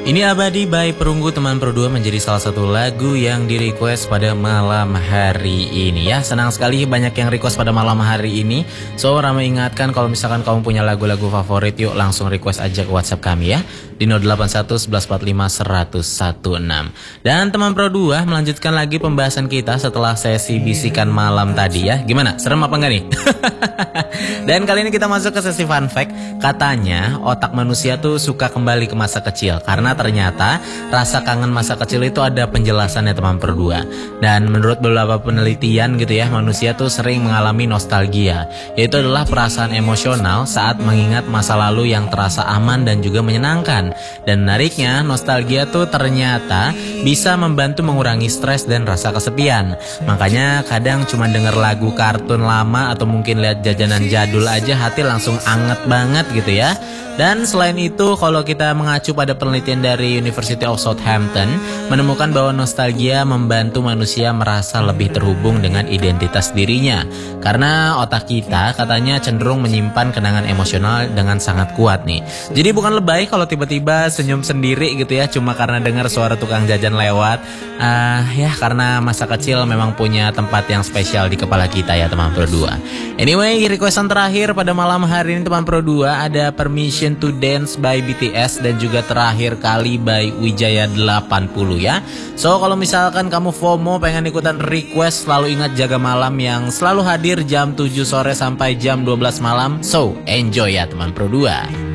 Ini Abadi by Perunggu Teman Pro 2 menjadi salah satu lagu yang di-request pada malam hari ini ya. Senang sekali banyak yang request pada malam hari ini. So, Rama ingatkan kalau misalkan kamu punya lagu-lagu favorit, yuk langsung request aja ke WhatsApp kami ya. Di 081 1145 1016. Dan Teman Pro 2 melanjutkan lagi pembahasan kita setelah sesi bisikan malam tadi ya. Gimana? Serem apa enggak nih? Dan kali ini kita masuk ke sesi fun fact. Katanya otak manusia tuh suka kembali ke masa kecil karena ternyata rasa kangen masa kecil itu ada penjelasannya teman berdua. Dan menurut beberapa penelitian gitu ya, manusia tuh sering mengalami nostalgia, yaitu adalah perasaan emosional saat mengingat masa lalu yang terasa aman dan juga menyenangkan. Dan menariknya, nostalgia tuh ternyata bisa membantu mengurangi stres dan rasa kesepian. Makanya kadang cuma denger lagu kartun lama atau mungkin lihat jajanan jadul aja hati langsung anget banget gitu ya. Dan selain itu, kalau kita mengacu pada penelitian dari University of Southampton, menemukan bahwa nostalgia membantu manusia merasa lebih terhubung dengan identitas dirinya. Karena otak kita katanya cenderung menyimpan kenangan emosional dengan sangat kuat nih. Jadi bukan lebay kalau tiba-tiba senyum sendiri gitu ya, cuma karena dengar suara tukang jajan lewat. Ya karena masa kecil memang punya tempat yang spesial di kepala kita ya teman Pro 2. Anyway, requestan terakhir pada malam hari ini teman Pro 2 ada Permission to Dance by BTS dan juga terakhir kali by Wijaya 80 ya. So kalau misalkan kamu FOMO pengen ikutan request, selalu ingat jaga malam yang selalu hadir jam 7 sore sampai jam 12 malam. So enjoy ya teman Pro 2.